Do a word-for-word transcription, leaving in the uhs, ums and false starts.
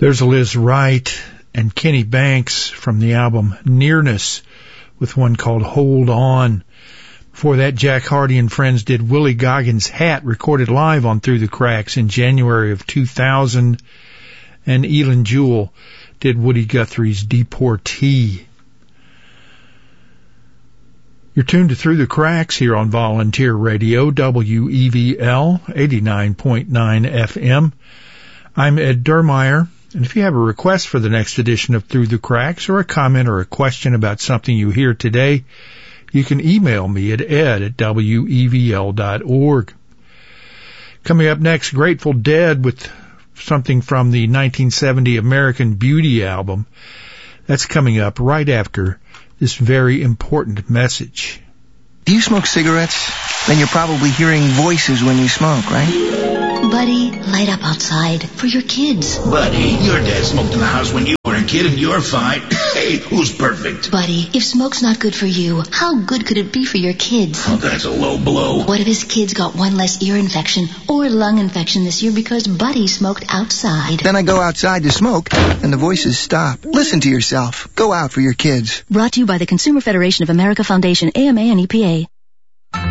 There's Liz Wright and Kenny Banks from the album Nearness with one called Hold On. Before that, Jack Hardy and Friends did Willie Goggins' Hat, recorded live on Through the Cracks in January of two thousand. And Elin Jewell did Woody Guthrie's Deportee. You're tuned to Through the Cracks here on Volunteer Radio, W E V L, eighty-nine point nine F M. I'm Ed Dermeyer, and if you have a request for the next edition of Through the Cracks, or a comment or a question about something you hear today, you can email me at ed at W E V L dot org. Coming up next, Grateful Dead with something from the nineteen seventy American Beauty album. That's coming up right after this very important message. Do you smoke cigarettes? Then you're probably hearing voices when you smoke, right? Buddy, light up outside for your kids. Buddy, your dad smoked in the house when you were a kid and you're fine. Hey, who's perfect? Buddy, if smoke's not good for you, how good could it be for your kids? Oh, that's a low blow. What if his kids got one less ear infection or lung infection this year because Buddy smoked outside? Then I go outside to smoke, and the voices stop. Listen to yourself. Go out for your kids. Brought to you by the Consumer Federation of America Foundation, A M A and E P A.